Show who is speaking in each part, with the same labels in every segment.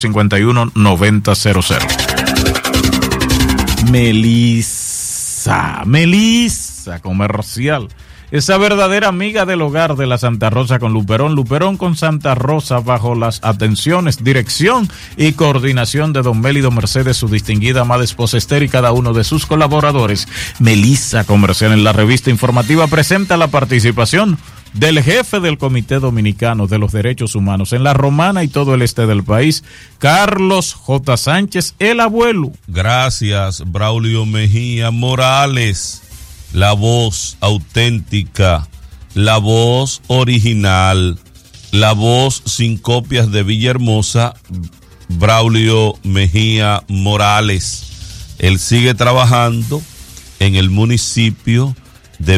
Speaker 1: 519000. Melissa Comercial, esa verdadera amiga del hogar de la Santa Rosa con Luperón. Luperón con Santa Rosa, bajo las atenciones, dirección y coordinación de don Mélido Mercedes, su distinguida amada esposa Esther y cada uno de sus colaboradores. Melissa Comercial en la revista informativa presenta la participación del jefe del Comité Dominicano de los Derechos Humanos en La Romana y todo el este del país, Carlos J. Sánchez, el abuelo.
Speaker 2: Gracias, Braulio Mejía Morales, la voz auténtica, la voz original, la voz sin copias de Villahermosa, Braulio Mejía Morales. Él sigue trabajando en el municipio de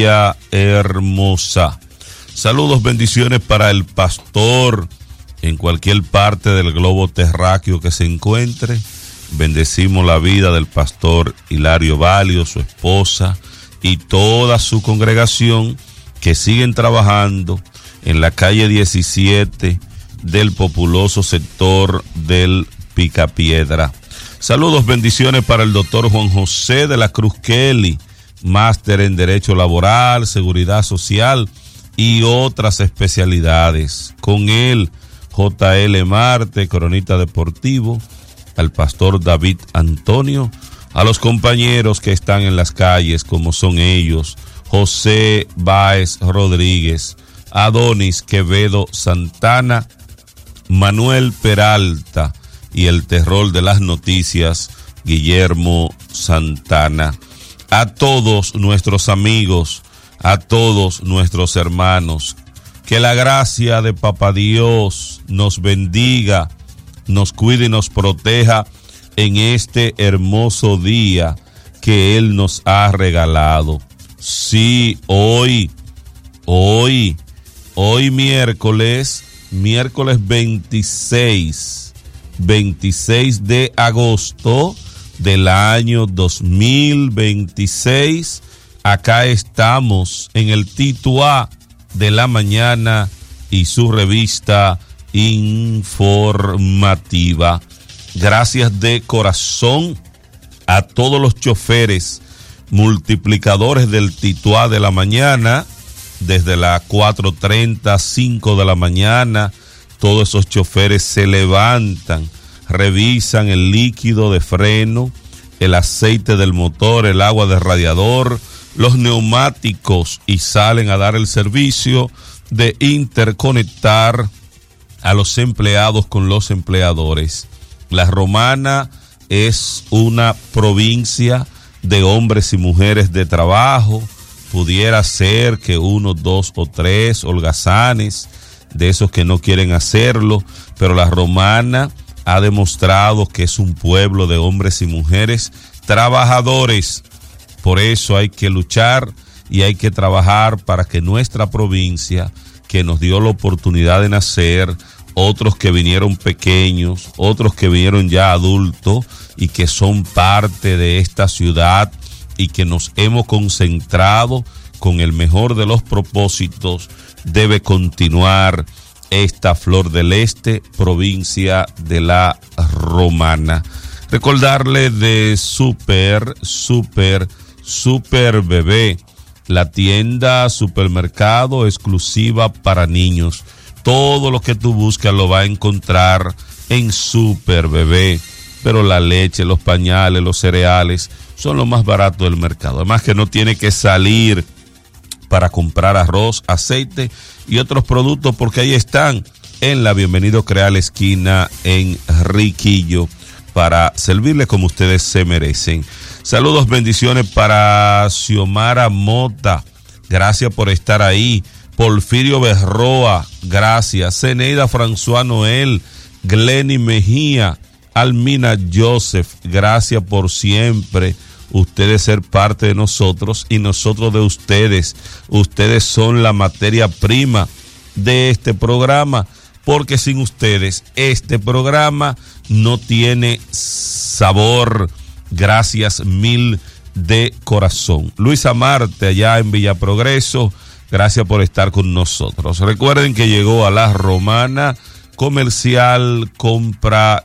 Speaker 2: Villahermosa. Saludos, bendiciones para el pastor en cualquier parte del globo terráqueo que se encuentre. Bendecimos la vida del pastor Hilario Valio, su esposa y toda su congregación que siguen trabajando en la calle 17 del populoso sector del Picapiedra. Saludos, bendiciones para el doctor Juan José de la Cruz Kelly, máster en Derecho Laboral, Seguridad Social y otras especialidades. Con él, J.L. Marte, cronista deportivo, al pastor David Antonio, a los compañeros que están en las calles, como son ellos, José Báez Rodríguez, Adonis Quevedo Santana, Manuel Peralta y el terror de las noticias, Guillermo Santana. A todos nuestros amigos, a todos nuestros hermanos, que la gracia de Papá Dios nos bendiga, nos cuide y nos proteja en este hermoso día que Él nos ha regalado. Sí, hoy miércoles 26 de agosto del año 2026. Acá estamos en el Tito A de la mañana y su revista informativa. Gracias de corazón a todos los choferes multiplicadores del Tito A de la mañana, desde las 4:30, 5 de la mañana. Todos esos choferes se levantan, revisan el líquido de freno, el aceite del motor, el agua del radiador, los neumáticos y salen a dar el servicio de interconectar a los empleados con los empleadores. La Romana es una provincia de hombres y mujeres de trabajo. Pudiera ser que 1, 2 o 3 holgazanes de esos que no quieren hacerlo, pero la Romana ha demostrado que es un pueblo de hombres y mujeres trabajadores. Por eso hay que luchar y hay que trabajar para que nuestra provincia, que nos dio la oportunidad de nacer, otros que vinieron pequeños, otros que vinieron ya adultos y que son parte de esta ciudad y que nos hemos concentrado con el mejor de los propósitos, debe continuar esta Flor del Este, provincia de la Romana. Recordarle de Super Bebé, la tienda supermercado exclusiva para niños. Todo lo que tú buscas lo vas a encontrar en Super Bebé, pero la leche, los pañales, los cereales son lo más barato del mercado. Además que no tiene que salir para comprar arroz, aceite y otros productos, porque ahí están en la Bienvenido Creal esquina en Riquillo, para servirles como ustedes se merecen. Saludos, bendiciones para Xiomara Mota, gracias por estar ahí. Porfirio Berroa, gracias. Zeneida François Noel, Glenny Mejía, Almina Joseph, gracias por siempre ustedes ser parte de nosotros y nosotros de ustedes. Ustedes son la materia prima de este programa, porque sin ustedes este programa no tiene sabor. Gracias mil de corazón. Luisa Marte, allá en Villa Progreso, gracias por estar con nosotros. Recuerden que llegó a La Romana Comercial compra